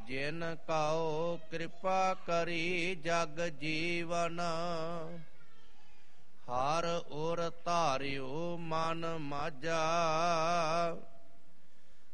ਜਿਨ ਕਉ ਕਿਰਪਾ ਕਰੀ ਜਗ ਜੀਵਨ। ਹਰ ਔਰ ਧਾਰਿਓ ਮਨ ਮਾਝਾ